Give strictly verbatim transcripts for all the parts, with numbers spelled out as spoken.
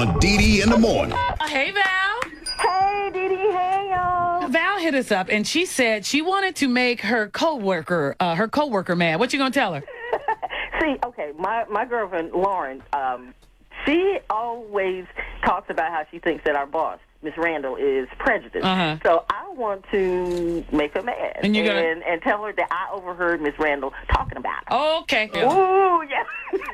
on Dee Dee in the morning. Hey, Val. Hey, Dee Dee. Hey, y'all. Val hit us up, and she said she wanted to make her coworker, uh, her coworker mad. What you gonna tell her? See, okay, my, my girlfriend, Lauren, um, she always talks about how she thinks that our boss, Miss Randall, is prejudiced. Uh-huh. So I want to make her mad And you gonna- and, and tell her that I overheard Miss Randall talking about her. Okay. Ooh, yeah.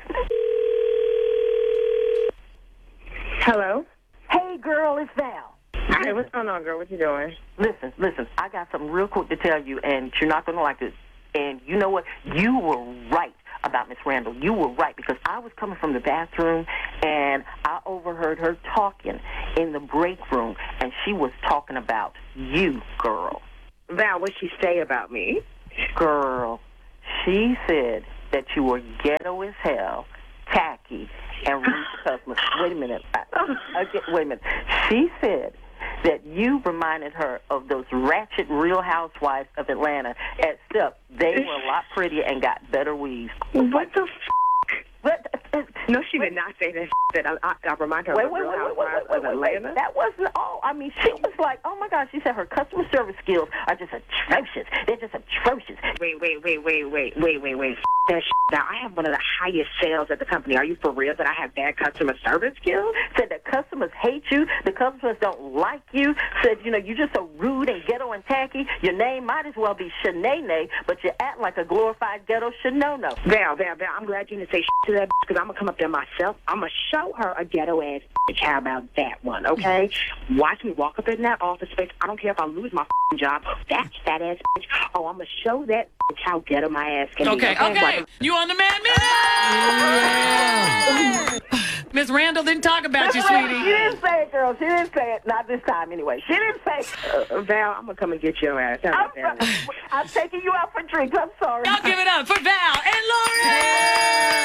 Hello? Hey, girl, it's Val. Hey, what's going on, girl? What you doing? Listen, listen, I got something real quick to tell you, and you're not going to like this. And you know what? You were right about Miss Randall. You were right, because I was coming from the bathroom, and I overheard her talking in the break room, and she was talking about you, girl. Val, what'd she say about me? Girl, she said that you were ghetto as hell, tacky, and rude to customers. Wait a minute. I, okay, wait a minute. She said that you reminded her of those ratchet Real Housewives of Atlanta, except they were a lot prettier and got better weaves. What the f***? What? No, she did not say that. That I, I, I remind her Wait, of wait, the wait, Real wait, wait, Housewives wait, of wait, wait. Atlanta. That wasn't all. I mean, she was like, oh, my God. She said her customer service skills are just atrocious. They're just atrocious. Wait, wait, wait, wait, wait, wait, wait, wait. F- that shit. Now, I have one of the highest sales at the company. Are you for real that I have bad customer service skills? Said the customers hate you. The customers don't like you. Said, you know, you're just so rude and ghetto and tacky. Your name might as well be Shanae, but you act like a glorified ghetto Shanono. Val, Val, Val, I'm glad you didn't say shit to that bitch, because I'm going to come up there myself. I'm going to show her a ghetto-ass bitch. How about that one, okay? Watch me walk up in that office space. I don't care if I lose my f***ing job. That's that ass bitch. Oh, I'm going to show that bitch how ghetto my ass can Okay, be. okay. You on the Mad Minute? Miss Randall didn't talk about you, She sweetie. didn't say it, girl. She didn't say it. Not this time, anyway. She didn't say it. Uh, Val, I'm going to come and get your ass. How I'm, about that? I'm taking you out for drinks. I'm sorry. Y'all give it up for Val and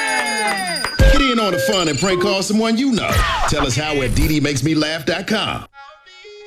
Lauren! Get in on the fun and prank call someone you know. Tell us how at Dee Dee Makes Me Laugh dot com.